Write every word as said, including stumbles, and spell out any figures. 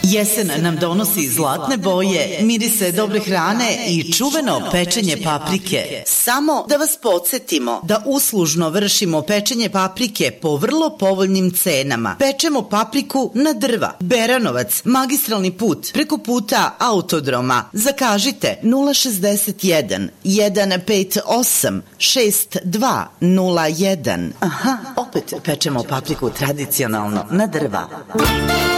Jesen nam donosi zlatne boje, mirise dobre hrane i čuveno pečenje paprike. Samo da vas podsjetimo da uslužno vršimo pečenje paprike po vrlo povoljnim cenama. Pečemo papriku na drva. Beranovac, magistralni put, preko puta Autodroma. Zakažite nula šezdeset jedan, jedan pet osam, šest dva nula jedan. Aha, opet pečemo papriku tradicionalno na drva.